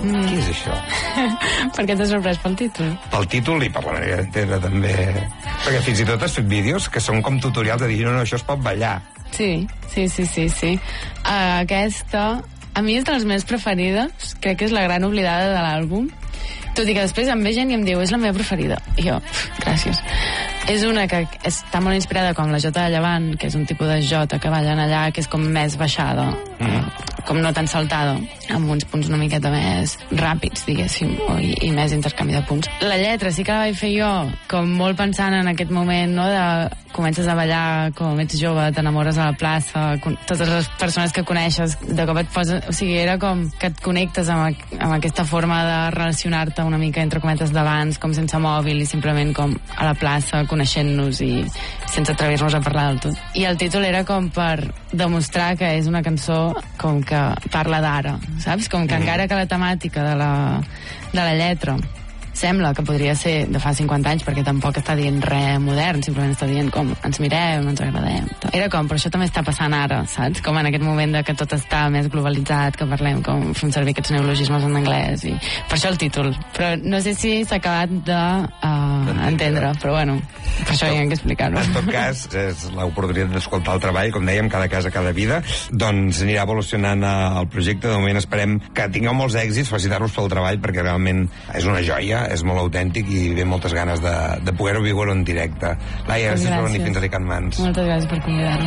Què és això? Per què t'has sorprès pel títol? Pel títol i per la manera d'entendre també. Perquè fins i tot has fet vídeos que són com tutorials de dir no, això es pot ballar. Sí. Aquesta, a mi és de les meves preferides, crec que és la gran oblidada de l'àlbum, tot i que després em ve gent i em diu és la meva preferida. I jo, gràcies. És una que està molt inspirada com la jota de Llevant, que és un tipus de jota que ballen allà, que és com més baixada, com no tan saltada, amb uns punts una miqueta més ràpids, diguéssim, i més intercanvi de punts. La lletra sí que la vaig fer jo, com molt pensant en aquest moment, no?, de comences a ballar, com ets jove, t'enamores a la plaça, totes les persones que coneixes, de cop et posa... O sigui, era com que et connectes amb aquesta forma de relacionar-te una mica entre cometes d'abans, com sense mòbil i simplement com a la plaça, coneixent-nos i sense atrevir-nos a parlar del tot. I el títol era com per demostrar que és una cançó com que parla d'ara, saps? Com que encara que la temàtica de la lletra sembla que podria ser de fa 50 anys, perquè tampoc està dient res modern, simplement està dient com ens mirem, ens agradem. Era com, però això també està passant ara, saps? Com en aquest moment de que tot està més globalitzat, que parlem com fem servir aquests neologismes en anglès, i per això el títol. Però no sé si s'ha acabat d'entendre, però bueno, per això hi ha que explicar-ho. En tot cas, és l'oportunitat d'escoltar el treball, com dèiem, cada casa, cada vida, doncs anirà evolucionant el projecte. De moment esperem que tingueu molts èxits, felicitar-vos pel treball, perquè realment és una joia, és molt autèntic i ve moltes ganes de poder-ho viure en directe. Laia, gràcies per venir fins a Ricard Mans. Moltes gràcies per convidar-me.